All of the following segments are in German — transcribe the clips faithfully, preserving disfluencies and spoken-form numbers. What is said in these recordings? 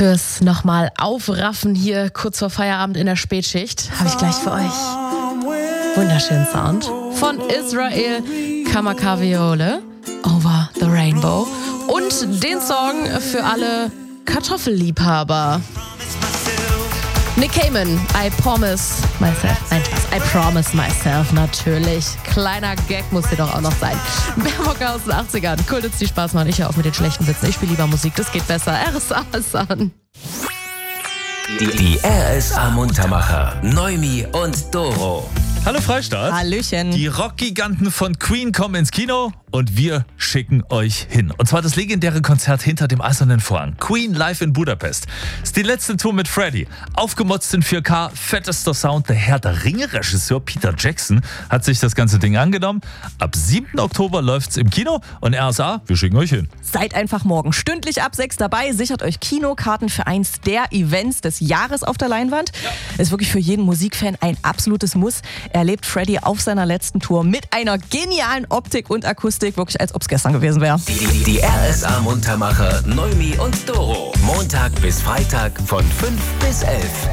fürs nochmal Aufraffen hier kurz vor Feierabend in der Spätschicht. Habe ich gleich für euch. Wunderschönen Sound von Israel Kamakawiole, Over the Rainbow. Und den Song für alle Kartoffelliebhaber. Nick Cayman, I promise myself. Nein, Spaß. I promise myself, natürlich. Kleiner Gag muss hier doch auch noch sein. Mehr Bock aus den achtzigern. Cool, dass die Spaß machen. Ich höre auf mit den schlechten Witzen. Ich spiele lieber Musik, das geht besser. R S A ist an. Die, die R S A Muntermacher, Noemi und Doro. Hallo Freistadt. Hallöchen. Die Rockgiganten von Queen kommen ins Kino und wir schicken euch hin. Und zwar das legendäre Konzert hinter dem Eisernen Vorhang. Queen live in Budapest. Ist die letzte Tour mit Freddie. Aufgemotzt in vier K, fettester Sound. Der Herr der Ringe-Regisseur Peter Jackson hat sich das ganze Ding angenommen. Ab siebten Oktober läuft's im Kino und R S A, wir schicken euch hin. Seid einfach morgen stündlich ab sechs dabei. Sichert euch Kinokarten für eins der Events des Jahres auf der Leinwand. Ja. Ist wirklich für jeden Musikfan ein absolutes Muss. Erlebt Freddie auf seiner letzten Tour mit einer genialen Optik und Akustik, wirklich als ob es gestern gewesen wäre. Die, die, die R S A Muntermacher, Noemi und Doro. Montag bis Freitag von fünf bis elf.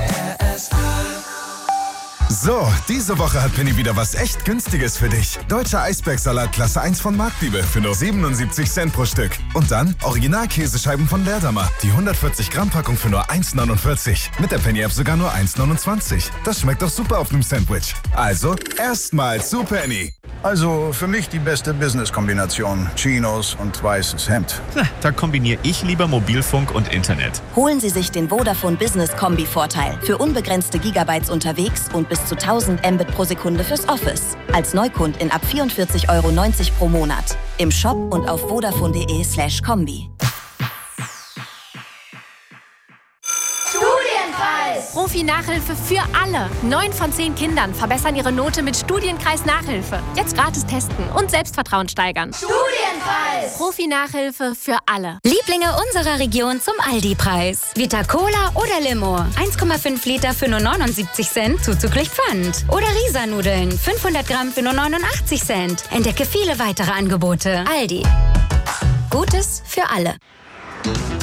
So, diese Woche hat Penny wieder was echt Günstiges für dich. Deutscher Eisbergsalat Klasse eins von Marktliebe für nur siebenundsiebzig Cent pro Stück. Und dann Original-Käsescheiben von Leerdammer. Die hundertvierzig Gramm Packung für nur eins neunundvierzig. Mit der Penny-App sogar nur eins neunundzwanzig. Das schmeckt doch super auf einem Sandwich. Also, erstmal zu Penny. Also für mich die beste Business-Kombination. Chinos und weißes Hemd. Na, da kombiniere ich lieber Mobilfunk und Internet. Holen Sie sich den Vodafone Business Kombi-Vorteil. Für unbegrenzte Gigabytes unterwegs und bis zu tausend Mbit pro Sekunde fürs Office. Als Neukundin ab vierundvierzig Euro neunzig pro Monat. Im Shop und auf vodafone.de slash Kombi. Profi-Nachhilfe für alle. Neun von zehn Kindern verbessern ihre Note mit Studienkreis Nachhilfe. Jetzt gratis testen und Selbstvertrauen steigern. Studienkreis! Profi-Nachhilfe für alle. Lieblinge unserer Region zum Aldi-Preis. Vita Cola oder Limo. eins Komma fünf Liter für nur neunundsiebzig Cent, zuzüglich Pfand. Oder Risa-Nudeln. fünfhundert Gramm für nur neunundachtzig Cent. Entdecke viele weitere Angebote. Aldi. Gutes für alle.